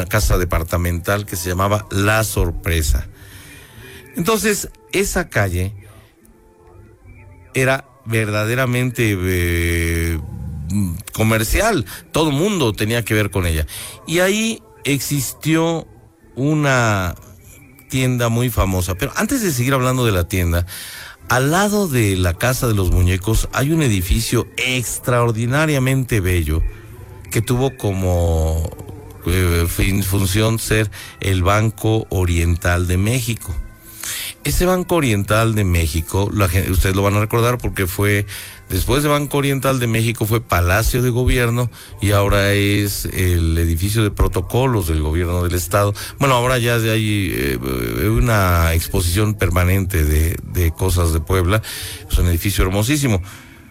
una casa departamental que se llamaba La Sorpresa. Entonces, esa calle era verdaderamente comercial, todo mundo tenía que ver con ella. Y ahí existió una tienda muy famosa. Pero antes de seguir hablando de la tienda, al lado de la Casa de los Muñecos hay un edificio extraordinariamente bello que tuvo como función ser el Banco Oriental de México. Ese Banco Oriental de México, ustedes lo van a recordar porque fue, después de Banco Oriental de México fue Palacio de Gobierno y ahora es el edificio de protocolos del gobierno del estado. Bueno, ahora ya hay una exposición permanente de cosas de Puebla. Es un edificio hermosísimo.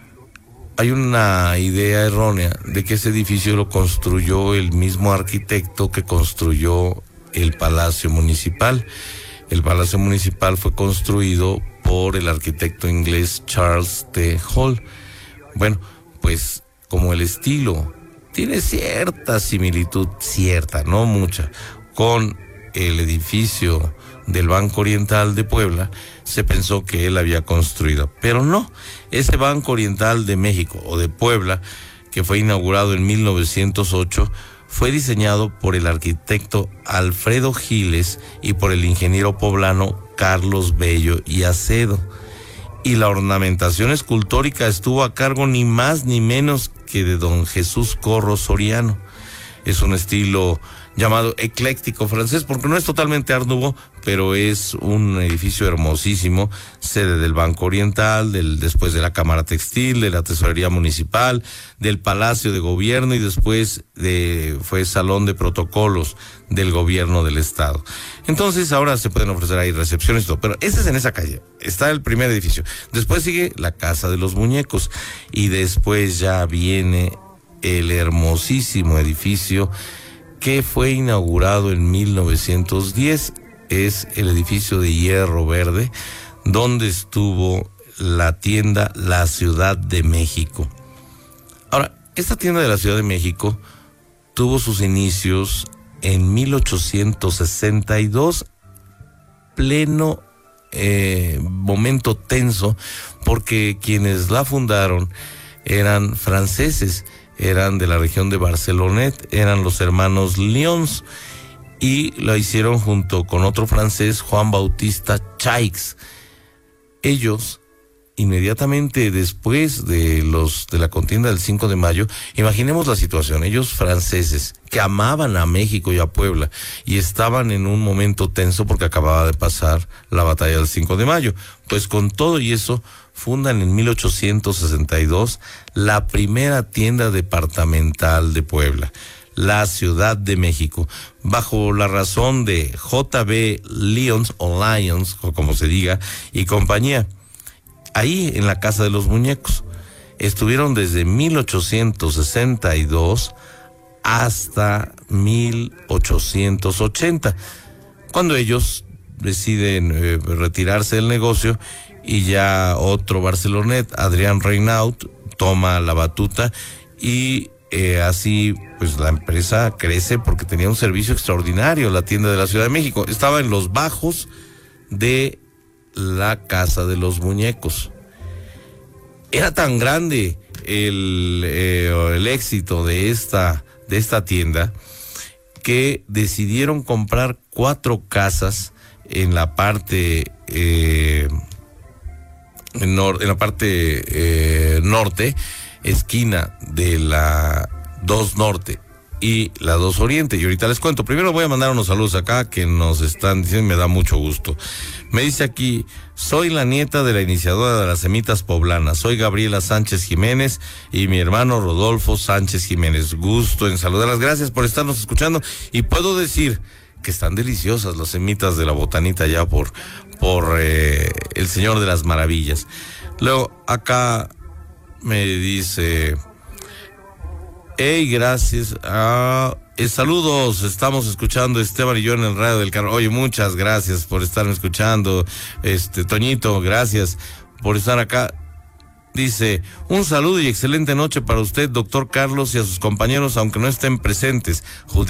Hay una idea errónea de que ese edificio lo construyó el mismo arquitecto que construyó el Palacio Municipal. El Palacio Municipal fue construido por el arquitecto inglés Charles T. Hall. Bueno, pues como el estilo tiene cierta similitud, cierta, no mucha, con el edificio del Banco Oriental de Puebla, se pensó que él había construido. Pero no, ese Banco Oriental de México o de Puebla, que fue inaugurado en 1908, fue diseñado por el arquitecto Alfredo Giles y por el ingeniero poblano Carlos Bello y Acedo. Y la ornamentación escultórica estuvo a cargo ni más ni menos que de don Jesús Corro Soriano. Es un estilo llamado ecléctico francés, porque no es totalmente Art Nouveau, pero es un edificio hermosísimo, sede del Banco Oriental, después de la Cámara Textil, de la Tesorería Municipal, del Palacio de Gobierno y después fue Salón de Protocolos del Gobierno del Estado. Entonces ahora se pueden ofrecer ahí recepciones y todo, pero ese es en esa calle, está el primer edificio. Después sigue la Casa de los Muñecos y después ya viene el hermosísimo edificio que fue inaugurado en 1910, es el edificio de hierro verde, donde estuvo la tienda La Ciudad de México. Ahora, esta tienda de la Ciudad de México tuvo sus inicios en 1862, pleno momento tenso, porque quienes la fundaron eran franceses, eran de la región de Barcelonet, eran los hermanos Lyons y lo hicieron junto con otro francés, Juan Bautista Chaix. Ellos, inmediatamente después de la contienda del 5 de mayo, imaginemos la situación, ellos franceses que amaban a México y a Puebla y estaban en un momento tenso porque acababa de pasar la batalla del 5 de mayo, pues con todo y eso fundan en 1862 la primera tienda departamental de Puebla, La Ciudad de México, bajo la razón de J.B. Lyons o Lyons, o como se diga, y compañía. Ahí en la Casa de los Muñecos estuvieron desde 1862 hasta 1880, cuando ellos deciden retirarse del negocio y ya otro Barcelonet, Adrián Reynaud, toma la batuta y así pues la empresa crece porque tenía un servicio extraordinario. La tienda de la Ciudad de México estaba en los bajos de la Casa de los Muñecos. Era tan grande el éxito de esta tienda que decidieron comprar 4 casas en la parte norte, esquina de la 2 Norte y la 2 Oriente. Y ahorita les cuento. Primero voy a mandar unos saludos acá que nos están diciendo, me da mucho gusto. Me dice aquí, soy la nieta de la iniciadora de las semitas poblanas. Soy Gabriela Sánchez Jiménez y mi hermano Rodolfo Sánchez Jiménez. Gusto en saludarlas. Gracias por estarnos escuchando. Y puedo decir que están deliciosas las semitas de la botanita ya por el Señor de las Maravillas. Luego acá me dice, hey, gracias, saludos, estamos escuchando Esteban y yo en el radio del carro. Oye, muchas gracias por estarme escuchando, Toñito, gracias por estar acá. Dice, un saludo y excelente noche para usted, doctor Carlos, y a sus compañeros, aunque no estén presentes.